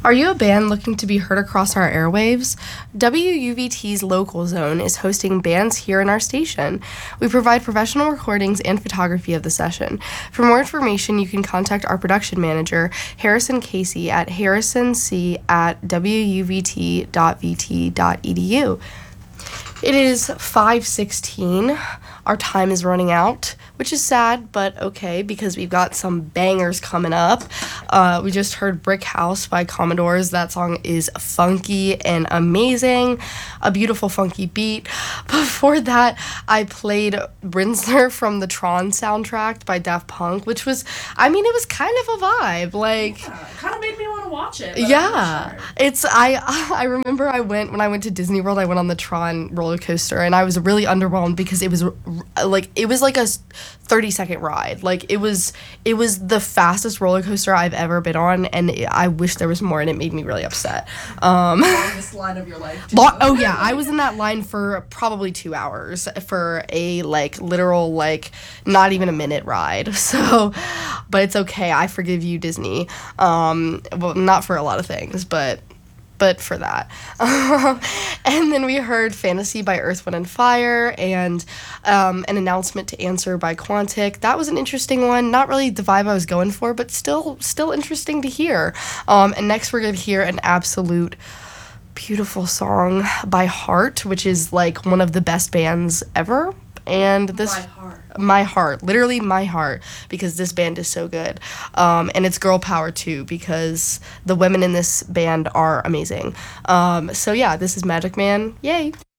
Are you a band looking to be heard across our airwaves? WUVT's Local Zone is hosting bands here in our station. We provide professional recordings and photography of the session. For more information, you can contact our production manager, Harrison Casey, at harrisonc@wuvt.vt.edu. It is 5:16. Our time is running out, which is sad, but okay, because we've got some bangers coming up. We just heard Brick House by Commodores. That song is funky and amazing. A beautiful funky beat. Before that, I played Rinsler from the Tron soundtrack by Daft Punk, which was, it was kind of a vibe. Like, yeah, it kind of made me want to watch it. Yeah. Sure. I remember when I went to Disney World, I went on the Tron roller coaster, and I was really underwhelmed because it was like a 30-second ride. Like, it was the fastest roller coaster I've ever been on, and I wish there was more, and it made me really upset. Longest line of your life. Oh yeah, I was in that line for probably 2 hours for a literal not even a minute ride. So, but it's okay. I forgive you, Disney. Well, not for a lot of things, but for that. And then we heard Fantasy by Earth, Wind & Fire, and an announcement to answer by Quantic. That was an interesting one. Not really the vibe I was going for, but still interesting to hear. And next we're going to hear an absolute beautiful song by Heart, which is one of the best bands ever. And this my heart, literally my heart, because this band is so good. And it's girl power too, because the women in this band are amazing. So yeah, this is Magic Man. Yay.